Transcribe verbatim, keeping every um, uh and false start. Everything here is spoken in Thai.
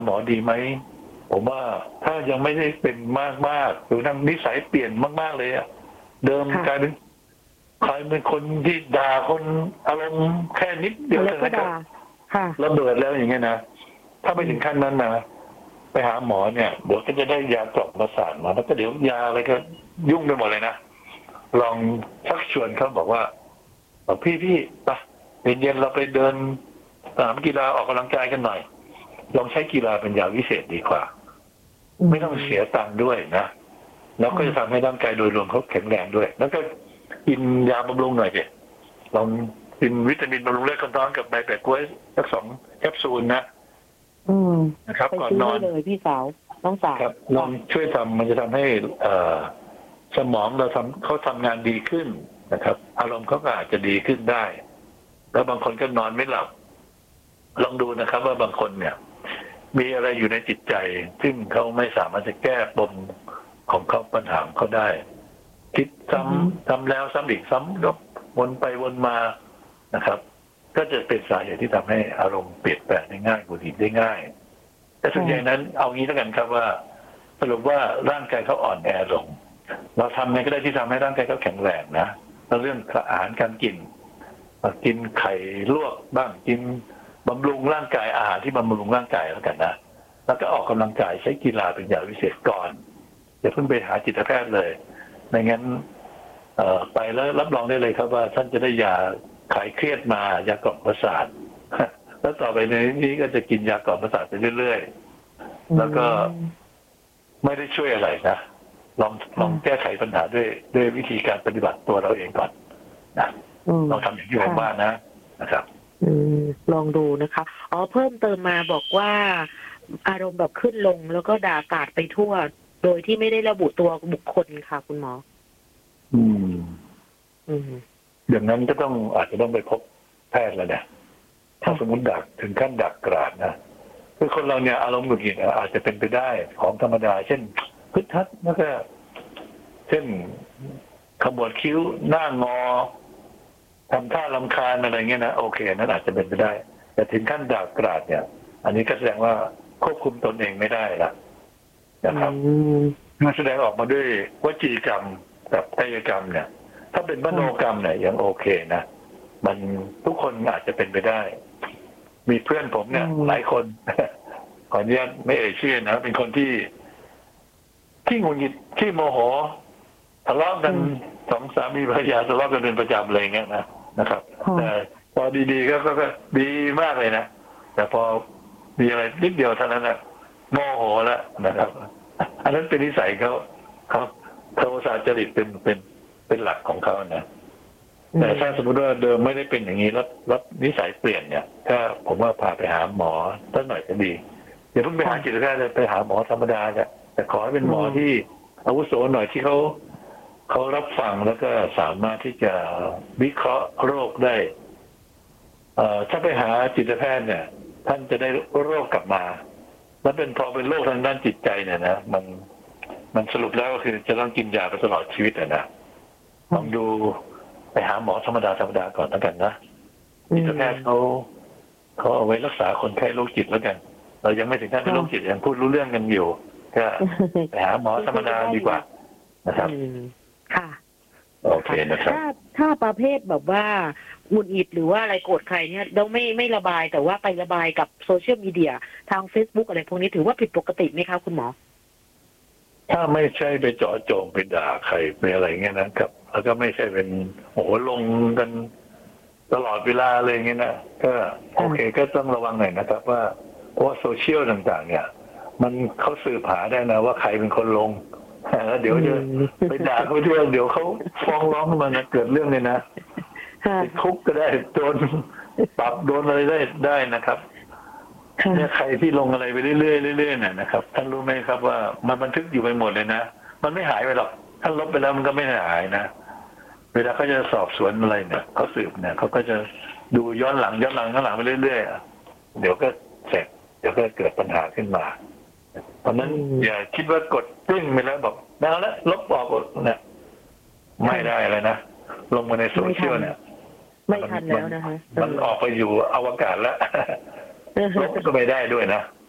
หมอดีไหมผมว่าถ้ายังไม่ได้เป็นมากๆหรือทั้งนิสัยเปลี่ยนมากๆเลยอะเดิมกลายเป็นใครเป็นคนที่ด่าคนอารมณ์แค่นิดเดียวแล้วก็นะครับด่าค่ะระเบิดแล้วอย่างเงี้ยนะถ้าไปถึงขั้นนั้นนะไปหาหมอเนี่ยเดี๋ยวก็จะได้ยากล่อมประสาทมาแล้วก็เดี๋ยวยาอะไรก็ยุ่งไปหมดเลยนะลองชักชวนเขาบอกว่าพี่พี่ไปเย็นๆเราไปเดินสนามกีฬาออกกำลังกายกันหน่อยลองใช้กีฬาเป็นยาวิเศษดีกว่า ไม่ต้องเสียตังค์ด้วยนะแล้วก็จะทำให้ร่างกายโดยรวมเขาแข็งแรงด้วย แล้วก็กินยาบำรุงหน่อยสิลองกินวิตามินบำรุงเลือดคนท้องกับใบแปะกล้วยสักสองแคปซูลนะอืมนะครับไปก่อนซื้อนอนเลยพี่สาวน้องสาวครับลองช่วยทำมันจะทำให้เอ่อสมองเราทำเขาทำงานดีขึ้นนะครับ อารมณ์เขาก็อาจจะดีขึ้นได้ แล้วบางคนก็นอนไม่หลับ ลองดูนะครับ ว่าบางคนเนี่ย มีอะไรอยู่ในจิตใจ ซึ่งเขาไม่สามารถจะแก้ปมของเขาปัญหาของเขาได้ คิดซ้ำซ้ำแล้วซ้ำอีกซ้ำก็วนไปวนมานะครับ ก็จะเป็นสาเหตุที่ทำให้อารมณ์เปลี่ยนแปลงได้ง่ายหงุดหงิดได้ง่าย แต่ส่วนใหญ่นั้นเอางี้แล้วกันครับว่าสรุปว่าร่างกายเขาอ่อนแอลง เราทำไงก็ได้ที่ทำให้ร่างกายเขาแข็งแรงนะแล้วเรื่องอาหารการกินกินไข่ลวกบ้างกินบำรุงร่างกายอาหารที่บำรุงร่างกายแล้วกันนะแล้วก็ออกกำลังกายใช้กีฬาเป็นยาวิเศษก่อนอย่าเพิ่งไปหาจิตแพทย์เลยไม่งั้นเอ่อไปแล้วรับรองได้เลยครับว่าท่านจะได้ยาคลายเครียดมายากล่อมประสาทแล้วต่อไปในนี้ก็จะกินยากล่อมประสาทไปเรื่อยๆแล้วก็ไม่ได้ช่วยอะไรนะลองลองแก้ไขปัญหาด้วยด้วยวิธีการปฏิบัติตัวเราเองก่อนนะลองทำอย่างที่ผมว่านะนะครับอืมลองดูนะคะอ๋อเพิ่มเติมมาบอกว่าอารมณ์แบบขึ้นลงแล้วก็ด่ากาดไปทั่ว โดยที่ไม่ได้ระบุตัวบุคคลค่ะ คุณหมออืมอืมอย่างนั้นก็ต้องอาจจะต้องไปพบแพทย์แล้วเนี่ยถ้าสมมติดักถึงขั้นดักกราดนะคือคนเราเนี่ยอารมณ์หงุดหงิดอาจจะเป็นไปได้ของธรรมดาเช่นพึดทัดแล้วก็เช่นขมวดคิ้วหน้างอทำท่ารำคาญอะไรเงี้ยนะโอเคนั้นอาจจะเป็นไปได้ แต่ถึงขั้นด่ากราดเนี่ย อันนี้ก็แสดงว่าควบคุมตนเองไม่ได้ละนะครับมันแสดงออกมาด้วยวจีกรรมกับกายกรรมเนี่ย ถ้าเป็นมโนกรรมเนี่ยยังโอเคนะมันทุกคนอาจจะเป็นไปได้ มีเพื่อนผมเนี่ยหลายคน ขออนุญาตไม่เอ่ยชื่อนะเป็นคนที่ที่หงุดหงิดที่โมโหทะเลาะกันสองสามีภรรยาทะเลาะกันเป็นประจำเลยเงี้ยนะนะครับแต่พอดีๆก็ก็ดีมากเลยนะแต่พอมีอะไรนิดเดียวเท่านั้นนะโมโหแล้วนะครับ อันนั้นเป็นนิสัยเขาเขาโทสะจริตเป็นเป็นเป็นหลักของเขานะแต่ถ้าสมมติว่าเดิมไม่ได้เป็นอย่างนี้แล้วแล้วนิสัยเปลี่ยนเนี่ยถ้าผมว่าพาไปหาหมอสักหน่อยก็ดีอย่าเพิ่งไปหาจิตแพทย์เลยไปหาหมอธรรมดาเนี่ยแต่ขอให้เป็นหมอที่อาวุโสหน่อยที่เขาเขารับฟังแล้วก็สามารถที่จะวิเคราะห์โรคได้เอ่อถ้าไปหาจิตแพทย์เนี่ยท่านจะได้โรคกลับมาแล้วเป็นพอเป็นโรคทางด้านจิตใจเนี่ยนะมันมันสรุปแล้วก็คือจะต้องกินยาไปตลอดชีวิตนะลองดูไปหาหมอธรรมดาธรรมดาก่อนแล้วกันนะจิตแพทย์เขาเขาเอาไว้รักษาคนไข้โรคจิตแล้วกันเรายังไม่ถึงขั้นเป็นโรคจิตยังพูดรู้เรื่องกันอยู่ก็ไปหาหมอธรรมดาดีกว่านะครับค่ะโอเคนะครับถ้าถ้าประเภทแบบว่าหงุดหงิดหรือว่าอะไรโกรธใครเนี่ยเราไม่ไม่ระบายแต่ว่าไประบายกับโซเชียลมีเดียทาง Facebook อะไรพวกนี้ถือว่าผิดปกติไหมคะคุณหมอถ้าไม่ใช่ไปเจาะจงไปด่าใครไปอะไรเงี้ยนะครับแล้วก็ไม่ใช่เป็นโอ้โหลงกันตลอดเวลาเลยเงี้ยนะก็โอเคก็ต้องระวังหน่อยนะครับว่าเพราะว่าโซเชียลต่างๆเนี่ยมันเขาสืบหาได้นะว่าใครเป็นคนลงแล้วเดี๋ยวจะไปด่าเขาด้วยเดี๋ยวเขาฟ้องร้องขึ้นมานะเกิดเรื่องเลยนะติดคุกก็ได้โดนปรับโดนอะไรได้ได้นะครับเนี่ยใครที่ลงอะไรไปเรื่อยๆเรื่อยๆเนี่ยนะครับท่านรู้ไหมครับว่ามันบันทึกอยู่ไปหมดเลยนะมันไม่หายไปหรอกท่านลบไปแล้วมันก็ไม่หายนะเวลาเขาจะสอบสวนอะไรเนี่ยเขาสืบเนี่ยเขาก็จะดูย้อนหลังย้อนหลังย้อนหลังไปเรื่อยๆเดี๋ยวก็เสร็จเดี๋ยวก็เกิดปัญหาขึ้นมาเพราะนั้นอย่าคิดว่ากดตึ้งไปแล้วบอกแล้วแล้วลบออกเนี่ยไม่ได้เลยนะลงมาในโซเชียลเนี่ยไม่ทันแล้วนะคะมันออกไปอยู่อวกาศแล้วลบก็ไม่ได้ด้วยนะ